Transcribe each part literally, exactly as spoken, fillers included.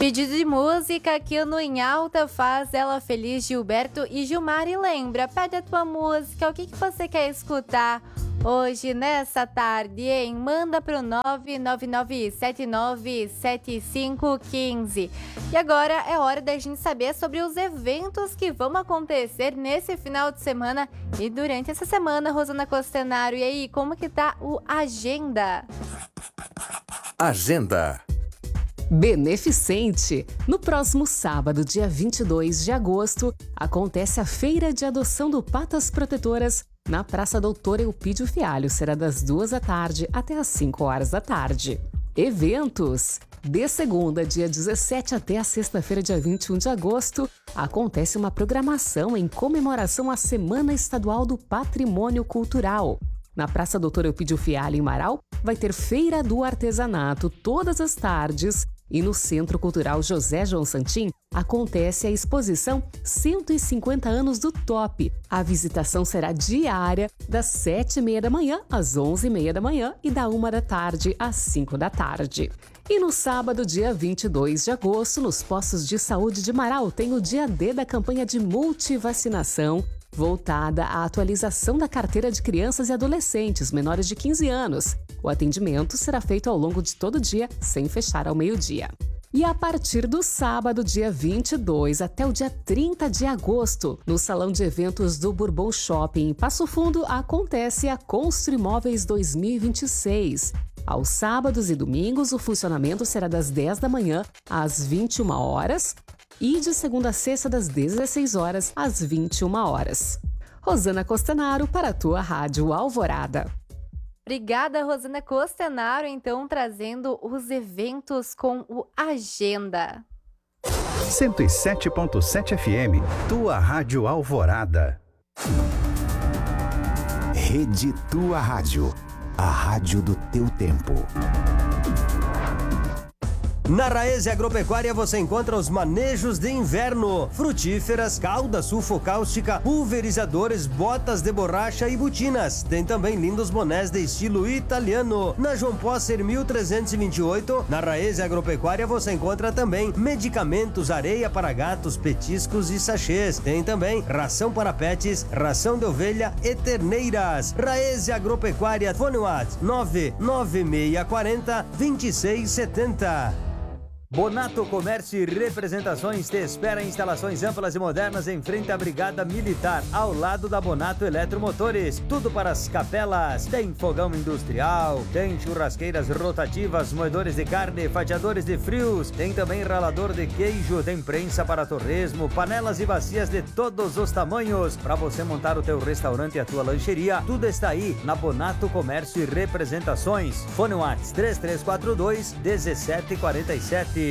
Pedido de música aqui no Em Alta Faz Ela Feliz, Gilberto e Gilmar. E lembra, pede a tua música, o que, que você quer escutar hoje, nessa tarde, hein? Manda pro nove nove nove sete nove sete cinco um cinco. E agora é hora da gente saber sobre os eventos que vão acontecer nesse final de semana e durante essa semana, Rosana Costenaro. E aí, como que tá o agenda? Agenda. Beneficente. No próximo sábado, dia vinte e dois de agosto, acontece a Feira de Adoção do Patas Protetoras na Praça Doutor Eupídio Fialho. Será das duas da tarde até às cinco horas da tarde. Eventos. De segunda, dia dezessete, até a sexta-feira, dia vinte e um de agosto, acontece uma programação em comemoração à Semana Estadual do Patrimônio Cultural. Na Praça Doutor Eupídio Fialho, em Marau, vai ter Feira do Artesanato todas as tardes. E no Centro Cultural José João Santim acontece a exposição cento e cinquenta anos do Top. A visitação será diária, das sete e meia da manhã às onze e meia da manhã e da uma da tarde às cinco da tarde. E no sábado, dia vinte e dois de agosto, nos postos de saúde de Marau, tem o dia D da campanha de multivacinação, voltada à atualização da carteira de crianças e adolescentes menores de quinze anos. O atendimento será feito ao longo de todo o dia, sem fechar ao meio-dia. E a partir do sábado, dia vinte e dois, até o dia trinta de agosto, no Salão de Eventos do Bourbon Shopping, em Passo Fundo, acontece a Constru Imóveis dois mil e vinte e seis. Aos sábados e domingos, o funcionamento será das dez da manhã às vinte e uma horas e de segunda a sexta, das dezesseis horas às vinte e uma horas. Rosana Costenaro, para a tua Rádio Alvorada. Obrigada, Rosana Costenaro, então, trazendo os eventos com o Agenda. cento e sete ponto sete F M, tua Rádio Alvorada. Rede Tua Rádio, a rádio do teu tempo. Na Raese Agropecuária você encontra os manejos de inverno, frutíferas, cauda sulfocáustica, pulverizadores, botas de borracha e botinas. Tem também lindos bonés de estilo italiano. Na João Posser mil trezentos e vinte e oito, na Raese Agropecuária você encontra também medicamentos, areia para gatos, petiscos e sachês. Tem também ração para pets, ração de ovelha e terneiras. Raese Agropecuária, fone WhatsApp nove nove seis quatro zero dois seis sete zero. Bonato Comércio e Representações te espera em instalações amplas e modernas em frente à Brigada Militar, ao lado da Bonato Eletromotores. Tudo para as capelas. Tem fogão industrial, tem churrasqueiras rotativas, moedores de carne, fatiadores de frios, tem também ralador de queijo, tem prensa para torresmo, panelas e bacias de todos os tamanhos. Para você montar o teu restaurante e a tua lancheria, tudo está aí na Bonato Comércio e Representações. Fone WhatsApp três três quatro dois um sete quatro sete.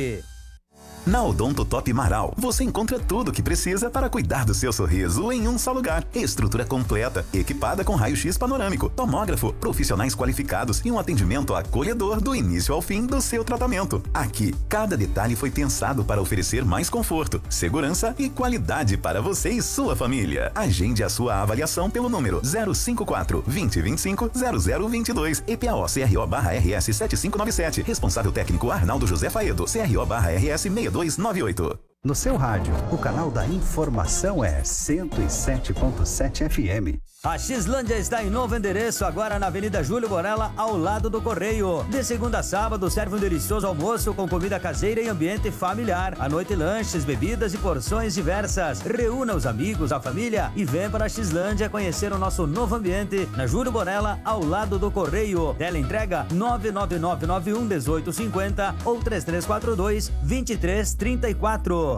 Na Odonto Top Marau, você encontra tudo o que precisa para cuidar do seu sorriso em um só lugar. Estrutura completa, equipada com raio-x panorâmico, tomógrafo, profissionais qualificados e um atendimento acolhedor do início ao fim do seu tratamento. Aqui, cada detalhe foi pensado para oferecer mais conforto, segurança e qualidade para você e sua família. Agende a sua avaliação pelo número zero cinco quatro, vinte, vinte e cinco, zero zero vinte e dois, E P A O C R O barra R S sete cinco nove sete. Responsável técnico Arnaldo José Faedo, C R O barra R S seis dois nove oito. No seu rádio, o canal da informação é cento e sete ponto sete F M. A Xlândia está em novo endereço, agora na Avenida Júlio Borella, ao lado do Correio. De segunda a sábado, serve um delicioso almoço com comida caseira e ambiente familiar. À noite, lanches, bebidas e porções diversas. Reúna os amigos, a família e vem para a Xlândia conhecer o nosso novo ambiente na Júlio Borella, ao lado do Correio. Teleentrega nove nove nove nove um um oito cinco zero ou três três quatro dois, dois três três quatro.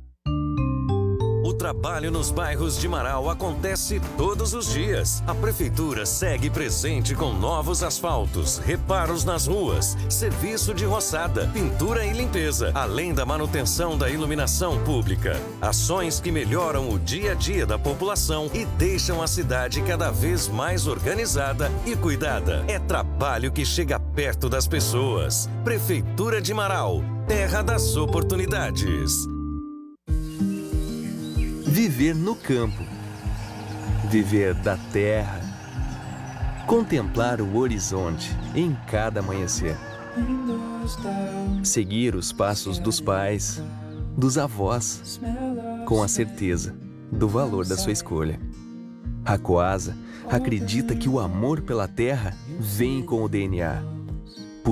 O trabalho nos bairros de Marau acontece todos os dias. A prefeitura segue presente com novos asfaltos, reparos nas ruas, serviço de roçada, pintura e limpeza, além da manutenção da iluminação pública. Ações que melhoram o dia a dia da população e deixam a cidade cada vez mais organizada e cuidada. É trabalho que chega perto das pessoas. Prefeitura de Marau, terra das oportunidades. Viver no campo, viver da terra, contemplar o horizonte em cada amanhecer, Seguir os passos dos pais, dos avós, com a certeza do valor da sua escolha. A Coasa acredita que o amor pela terra vem com o D N A